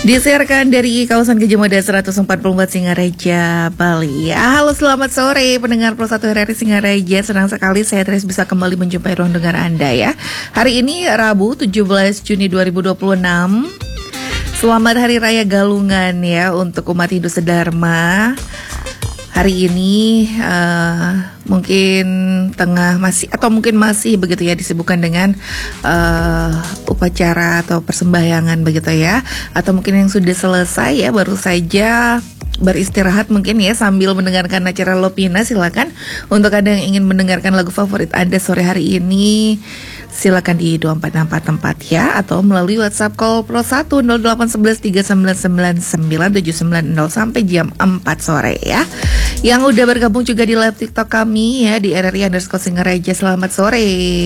Disiarkan dari kawasan Gajah Mada 144 Singaraja, Bali. Halo, selamat sore pendengar Pro 1 RRI Singaraja. Senang sekali saya Tris bisa kembali menjumpai ruang dengar Anda ya. Hari ini Rabu 17 Juni 2026. Selamat Hari Raya Galungan ya untuk umat Hindu sedharma. Hari ini mungkin tengah masih atau mungkin masih begitu ya disibukkan dengan upacara atau persembahyangan begitu ya, atau mungkin yang sudah selesai ya baru saja beristirahat mungkin ya sambil mendengarkan acara Lopina. Silakan untuk Anda yang ingin mendengarkan lagu favorit Anda sore hari ini, silakan di 2464 ya, atau melalui WhatsApp call Pro 1 081139997990 sampai jam 4 sore ya. Yang udah bergabung juga di live TikTok kami ya di RRI_Singaraja, selamat sore.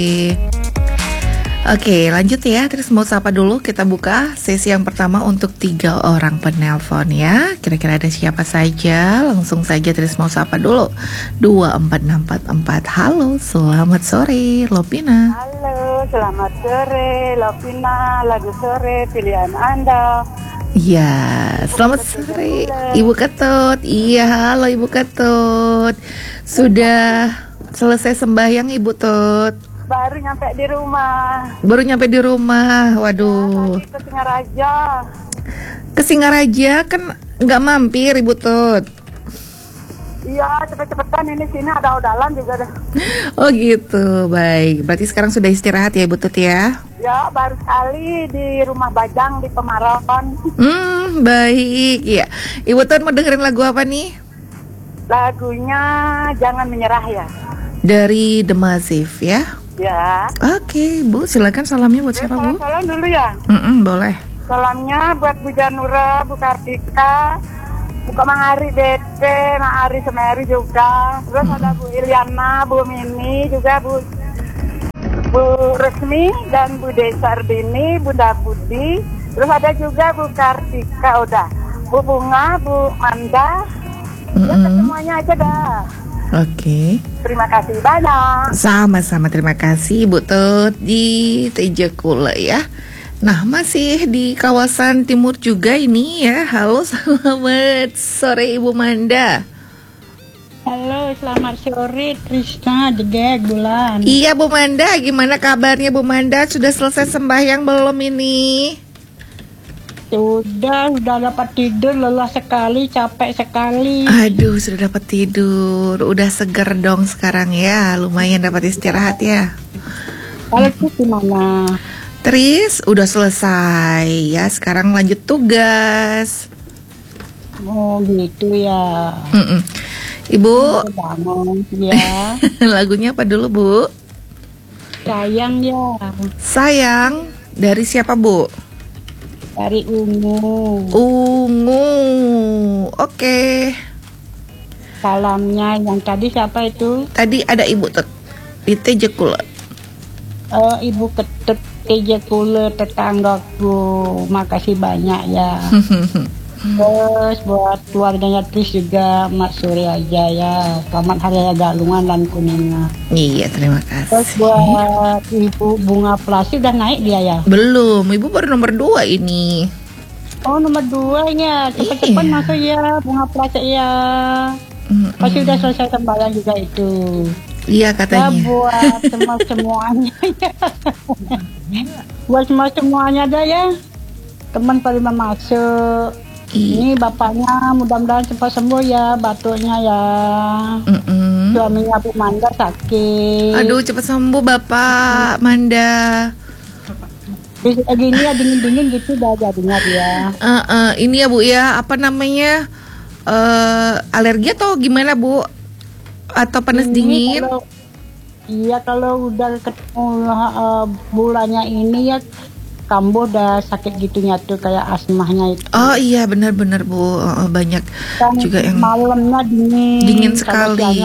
Oke, lanjut ya. Terus mau sapa dulu, kita buka sesi yang pertama untuk 3 orang penelpon ya. Kira-kira ada siapa saja? Langsung saja terus mau sapa dulu. 24644. Halo, selamat sore Lopina. Halo, selamat sore Lopina. Lagu sore pilihan Anda. Iya, selamat sore Ibu Ketut. Iya, halo Ibu Ketut. Sudah selesai sembahyang Ibu Tut? Baru nyampe di rumah. Baru nyampe di rumah, waduh. Ya, ke Singaraja. Ke Singaraja kan nggak mampir Ibu Tut? Iya, cepet-cepetan ini sini ada odalan juga dah. Oh gitu, baik. Berarti sekarang sudah istirahat ya Ibu Tut ya? Ya, baru sekali di rumah Bajang di Pemaron. Baik ya. Ibu Tut mau dengerin lagu apa nih? Lagunya Jangan Menyerah ya. Dari The Massive ya? Ya. Oke, Bu, silakan salamnya buat siapa Bu? Salam dulu ya. Boleh. Salamnya buat Bu Janura, Bu Kartika, Bu Kamangari DP, Ma'ari Semeri juga. Terus ada Bu Iliana, Bu Mini juga, Bu Resmi dan Bu Desardini, Bunda Budi. Terus ada juga Bu Kartika, udah. Bu Bunga, Bu Manda. Ya, semuanya aja dah. Oke. Terima kasih banyak. Sama-sama, terima kasih Ibu Tut di Tejakula ya. Nah, masih di kawasan timur juga ini ya. Halo, selamat sore Ibu Manda. Halo, selamat sore Trisna Jegek Bulan. Iya Bu Manda, gimana kabarnya Bu Manda? Sudah selesai sembahyang belum ini? Sudah dapat tidur, lelah sekali, capek sekali. Aduh, sudah dapat tidur. Udah seger dong sekarang ya. Lumayan dapat istirahat ya. Kalau itu gimana? Tris, udah selesai ya. Sekarang lanjut tugas. Oh gitu ya. Ibu, ya. lagunya apa dulu Bu? Sayang ya. Sayang, dari siapa Bu? Dari Ungu. Ungu, oke. Salamnya yang tadi siapa itu? Tadi ada Ibu Tut di Tejakula. Ibu Ketut Tejakula, tetanggaku. Makasih banyak ya. Terus buat keluarganya Tris juga, Mak Suri aja ya. Selamat Hari Raya Galungan dan Kuningan. Iya, terima kasih. Terus buat Ibu Bunga Plasi udah naik dia ya? Belum, Ibu baru nomor 2 ini. Oh, nomor 2 ya. Cepet-cepet masuk ya Bunga Plasi ya. Pasti udah selesai sembahyang juga itu. Iya katanya. Ya buat semuanya ya. Buat semuanya ada ya. Teman pada masuk. Ini bapaknya mudah-mudahan cepat sembuh ya, batuknya ya. Suaminya Bu Manda sakit. Aduh, cepat sembuh Bapak Manda. Gini ya, dingin-dingin gitu dah jadinya dia. Ini ya Bu ya, apa namanya, alergi atau gimana Bu? Atau panas dingin? Kalau udah ketemu bulannya ini ya, kambuh udah sakit gitunya tuh, kayak asmahnya itu. Oh iya, benar-benar Bu, banyak kan juga yang malamnya dingin sekali.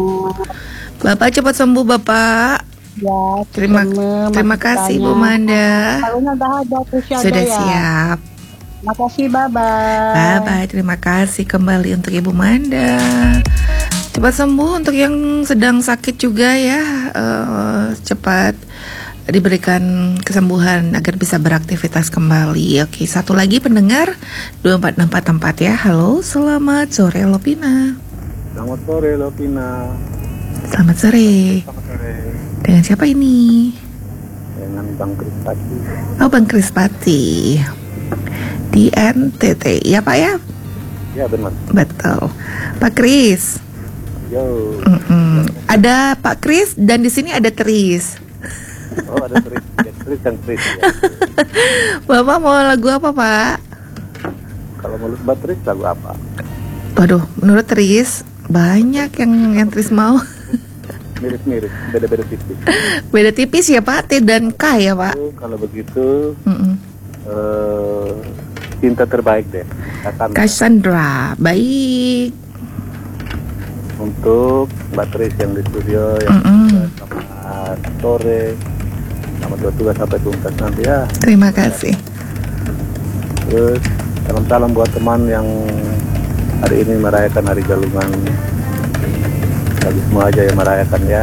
Bapak cepat sembuh Bapak. Ya, terima kasih Bu Manda. Kalaunya udah ada sudah ya. Siap. Makasih, bye-bye. Bye-bye, terima kasih kembali untuk Ibu Manda. Cepat sembuh untuk yang sedang sakit juga ya, cepat diberikan kesembuhan agar bisa beraktivitas kembali. Oke, satu lagi pendengar 2464 ya. Halo, selamat sore Lovina. Selamat sore Lovina. Selamat sore. Selamat sore. Dengan siapa ini? Dengan Bang Krispati. Oh, Bang Krispati di NTT ya Pak ya? Ya benar. Betul. Pak Kris. Yo. Ada Pak Kris dan di sini ada Tris. Oh ada Tris, ya, Tris dan Tris ya. Bapak mau lagu apa Pak? Kalau menurut Mbak Tris lagu apa? Waduh, menurut Tris banyak yang Tris mau. Mirip-mirip, beda-beda tipis. Beda tipis ya Pak, T dan K ya Pak. Kalau begitu, cinta terbaik deh. Cassandra, baik. Untuk Mbak Tris yang di studio yang selamat sore, selamat bertugas sampai tuntas nanti ya. Terima kasih. Terus salam-salam buat teman yang hari ini merayakan Hari Galungan. Bagi semua aja yang merayakan ya.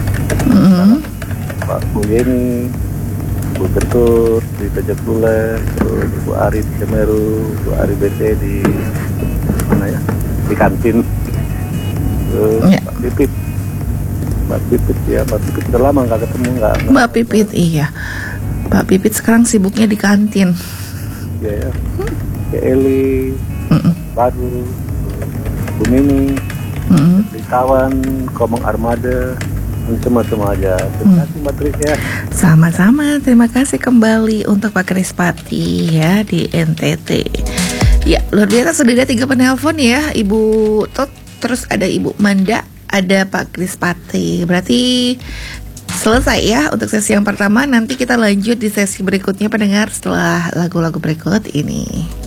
Pak Bu Yeni, Bu Ketut di Tejakule, terus Bu Ari di Semeru, Bu Ari BT di mana ya? Di kantin. Terus Mbak Pipit. Mbak Pipit ya, Mbak Pipit udah lama nggak ketemu nggak. Mbak Pipit iya. Mbak Pipit sekarang sibuknya di kantin. Ya. Ke Eli, Baru, Bu Mimi, kawan, Komong Armada, semua aja. Terima kasih Mbak Tris ya. Sama-sama, terima kasih kembali untuk Pak Krispati ya di NTT. Ya, luar biasa sudah ada 3 penelpon ya, Ibu Tot, terus ada Ibu Manda, ada Pak Krispati. Berarti selesai ya untuk sesi yang pertama. Nanti kita lanjut di sesi berikutnya pendengar setelah lagu-lagu berikut ini.